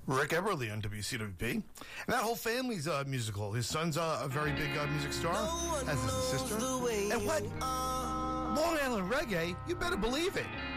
Rick Eberly on WCWP. And that whole family's musical. His son's a very big music star, as is his sister. And what? Long Island reggae, you better believe it.